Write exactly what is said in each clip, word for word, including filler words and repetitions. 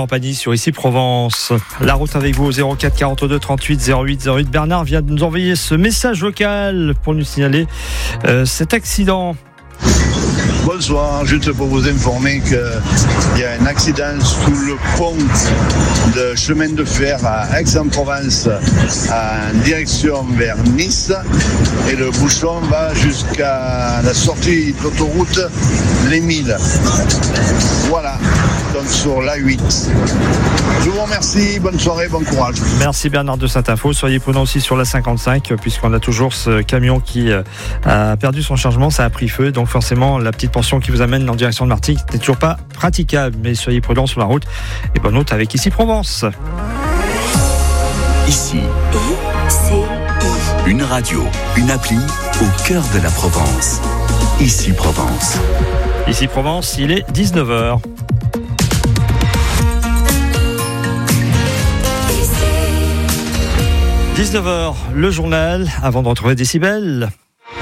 compagnie sur Ici Provence. La route avec vous au zéro quatre quarante-deux trente-huit zéro huit zéro huit. Bernard vient de nous envoyer ce message vocal pour nous signaler euh, cet accident. Bonsoir, juste pour vous informer qu'il y a un accident sous le pont de chemin de fer à Aix-en-Provence en direction vers Nice et le bouchon va jusqu'à la sortie de l'autoroute Les Milles. Voilà, donc sur l'A huit. Je vous remercie, bonne soirée, bon courage. Merci Bernard de cette info. Soyez prudents aussi sur la cinquante-cinq puisqu'on a toujours ce camion qui a perdu son chargement, ça a pris feu, donc forcément la petite portion qui vous amène en direction de Martigues n'est toujours pas praticable, mais soyez prudents sur la route et bonne route avec Ici Provence. Ici, une radio, une appli au cœur de la Provence. Ici Provence. Ici Provence, il est dix-neuf heures. dix-neuf heures, le journal, avant de retrouver Décibel.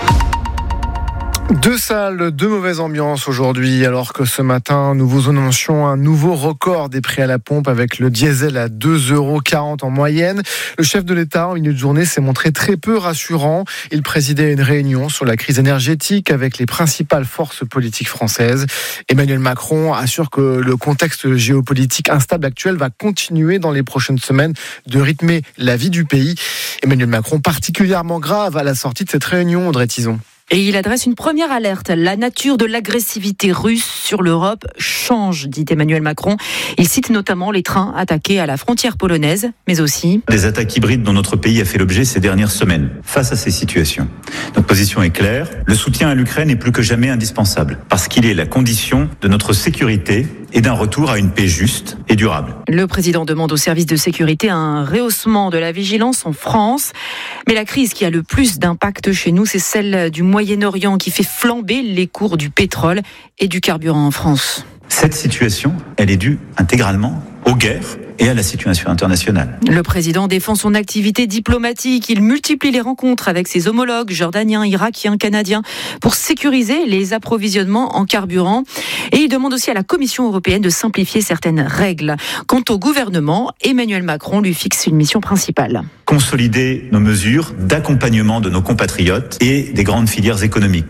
Deux salles, deux mauvaises ambiances aujourd'hui, alors que ce matin, nous vous annoncions un nouveau record des prix à la pompe avec le diesel à deux euros quarante en moyenne. Le chef de l'État, en milieu de journée, s'est montré très peu rassurant. Il présidait une réunion sur la crise énergétique avec les principales forces politiques françaises. Emmanuel Macron assure que le contexte géopolitique instable actuel va continuer dans les prochaines semaines de rythmer la vie du pays. Emmanuel Macron particulièrement grave à la sortie de cette réunion, Audrey Tison. Et il adresse une première alerte. La nature de l'agressivité russe sur l'Europe change, dit Emmanuel Macron. Il cite notamment les trains attaqués à la frontière polonaise, mais aussi des attaques hybrides dont notre pays a fait l'objet ces dernières semaines. Face à ces situations, notre position est claire. Le soutien à l'Ukraine est plus que jamais indispensable, parce qu'il est la condition de notre sécurité et d'un retour à une paix juste et durable. Le président demande aux services de sécurité un rehaussement de la vigilance en France. Mais la crise qui a le plus d'impact chez nous, c'est celle du Moyen-Orient qui fait flamber les cours du pétrole et du carburant en France. Cette situation, elle est due intégralement aux guerres et à la situation internationale. Le président défend son activité diplomatique. Il multiplie les rencontres avec ses homologues jordaniens, irakiens, canadiens pour sécuriser les approvisionnements en carburant. Et il demande aussi à la Commission européenne de simplifier certaines règles. Quant au gouvernement, Emmanuel Macron lui fixe une mission principale. Consolider nos mesures d'accompagnement de nos compatriotes et des grandes filières économiques.